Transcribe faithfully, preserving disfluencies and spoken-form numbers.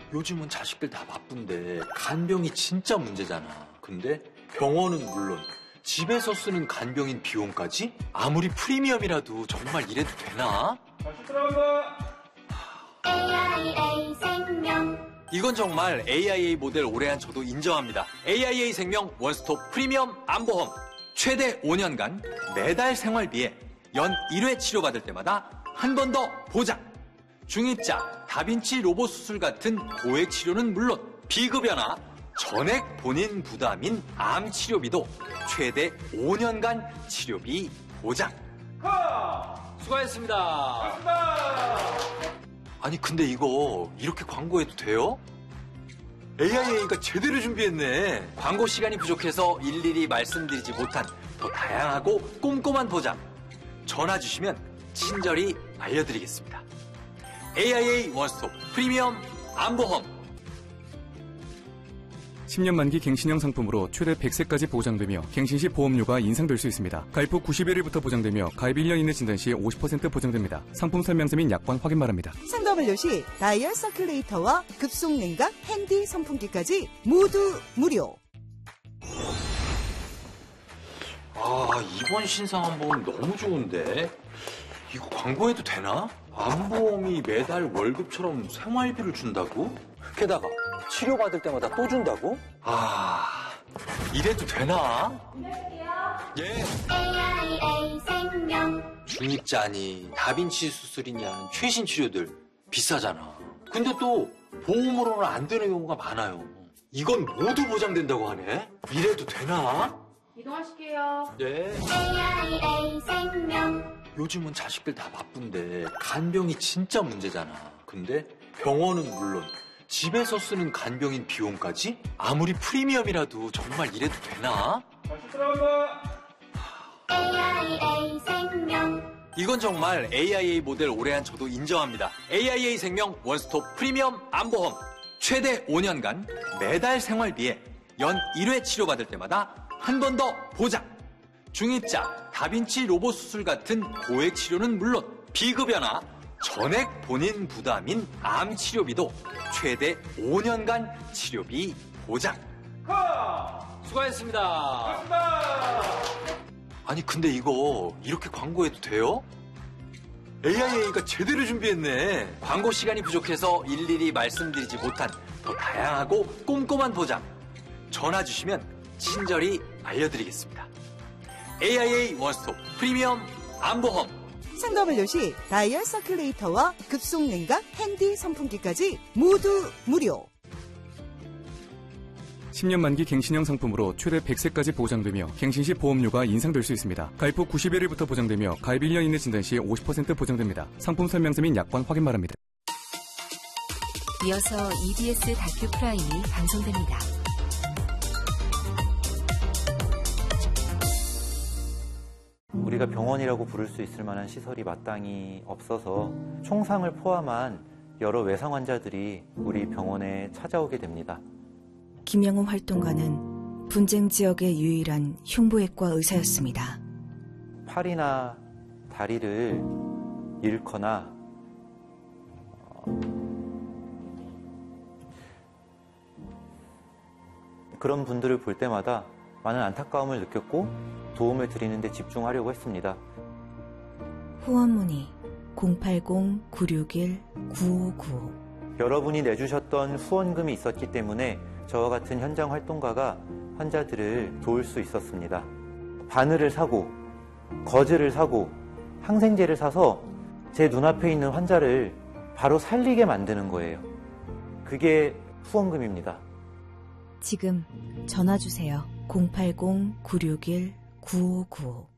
요즘은 자식들 다 바쁜데 간병이 진짜 문제잖아. 근데 병원은 물론 집에서 쓰는 간병인 비용까지? 아무리 프리미엄이라도 정말 이래도 되나? 다시 들어간다. 에이아이에이 생명. 이건 정말 에이아이에이 모델 오래 한 저도 인정합니다. 에이아이에이 생명 원스톱 프리미엄 암보험. 최대 오 년간 매달 생활비에 연 일 회 치료받을 때마다 한 번 더 보장. 중입자, 다빈치 로봇 수술 같은 고액 치료는 물론 비급여나 전액 본인 부담인 암 치료비도 최대 오 년간 치료비 보장. 수고하셨습니다. 고맙습니다. 아니 근데 이거 이렇게 광고해도 돼요? 에이아이에이가 제대로 준비했네. 광고 시간이 부족해서 일일이 말씀드리지 못한 더 다양하고 꼼꼼한 보장. 전화 주시면 친절히 알려드리겠습니다. 에이아이에이 원스톱 프리미엄 암보험. 십 년 만기 갱신형 상품으로 최대 백 세까지 보장되며 갱신 시 보험료가 인상될 수 있습니다. 가입 후 구십일 일부터 보장되며 가입 일 년 이내 진단 시 오십 퍼센트 보장됩니다. 상품 설명서 및 약관 확인 바랍니다. 상담 완료 시 다이얼 서큘레이터와 급속 냉각 핸디 선풍기까지 모두 무료. 아, 이번 신상암보험 너무 좋은데? 이거 광고해도 되나? 암보험이 매달 월급처럼 생활비를 준다고? 게다가 치료받을 때마다 또 준다고? 아, 이래도 되나? 예. 에이아이에이 생명. 중입자니 다빈치 수술이냐 하는 최신 치료들 비싸잖아. 근데 또 보험으로는 안 되는 경우가 많아요. 이건 모두 보장된다고 하네? 이래도 되나? 이동하실게요. 예. 에이아이에이 생명. 요즘은 자식들 다 바쁜데 간병이 진짜 문제잖아. 근데 병원은 물론 집에서 쓰는 간병인 비용까지? 아무리 프리미엄이라도 정말 이래도 되나? 다시 들어간다. 에이아이에이 생명. 이건 정말 에이아이에이 모델 오래 한 저도 인정합니다. 에이아이에이 생명 원스톱 프리미엄 암보험. 최대 오 년간 매달 생활비에 연 일 회 치료받을 때마다 한 번 더 보장. 중입자, 다빈치 로봇 수술 같은 고액 치료는 물론 비급여나 전액 본인 부담인 암 치료비도 최대 오 년간 치료비 보장. 수고하셨습니다. 고맙습니다. 아니 근데 이거 이렇게 광고해도 돼요? 에이아이에이가 제대로 준비했네. 광고 시간이 부족해서 일일이 말씀드리지 못한 더 다양하고 꼼꼼한 보장. 전화 주시면 친절히 알려드리겠습니다. 에이아이에이 원스톱 프리미엄 암보험. 상담 완료 시 다이얼 서큘레이터와 급속 냉각 핸디 선풍기까지 모두 무료. 십 년 만기 갱신형 상품으로 최대 백 세까지 보장되며 갱신 시 보험료가 인상될 수 있습니다. 가입 후 구십일 일부터 보장되며 가입 일 년 이내 진단 시 오십 퍼센트 보장됩니다. 상품 설명서 및 약관 확인 바랍니다. 이어서 이비에스 다큐 프라임이 방송됩니다. 우리가 병원이라고 부를 수 있을 만한 시설이 마땅히 없어서 총상을 포함한 여러 외상 환자들이 우리 병원에 찾아오게 됩니다. 김영우 활동가는 분쟁 지역의 유일한 흉부외과 의사였습니다. 팔이나 다리를 잃거나 어, 그런 분들을 볼 때마다 많은 안타까움을 느꼈고 도움을 드리는 데 집중하려고 했습니다. 후원 문의 공팔공 구육일 구오구오. 여러분이 내주셨던 후원금이 있었기 때문에 저와 같은 현장 활동가가 환자들을 도울 수 있었습니다. 바늘을 사고 거즈를 사고 항생제를 사서 제 눈앞에 있는 환자를 바로 살리게 만드는 거예요. 그게 후원금입니다. 지금 전화 주세요. 공팔공 구육일 구오구오.